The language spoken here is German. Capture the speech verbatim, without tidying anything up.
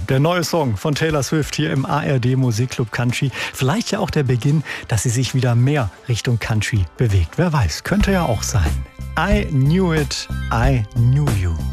Der neue Song von Taylor Swift hier im A R D Musikclub Country. Vielleicht ja auch der Beginn, dass sie sich wieder mehr Richtung Country bewegt. Wer weiß, könnte ja auch sein. I knew it, I knew you.